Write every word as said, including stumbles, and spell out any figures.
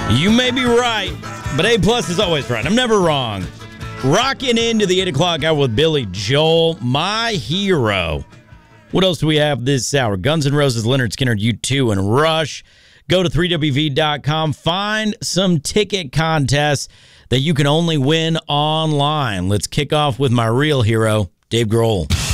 You may be right, but A plus is always right. I'm never wrong. Rocking into the eight o'clock hour with Billy Joel, my hero. What else do we have this hour? Guns N' Roses, Lynyrd Skynyrd, U two, and Rush. Go to three W V dot com. Find some ticket contests that you can only win online. Let's kick off with my real hero, Dave Grohl.